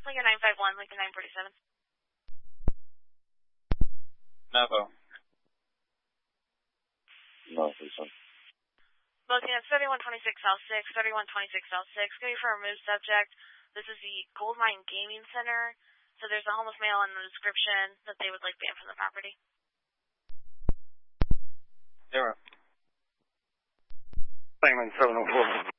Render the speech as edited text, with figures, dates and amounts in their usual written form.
Lincoln 951, Lincoln 947. Napa. No, this one. Both units, 3126 South 6, 3126 South 6. Going for a removed subject. This is the Goldmine Gaming Center. So there's a homeless male in the description that they would like banned from the property. 0. Claimant 704.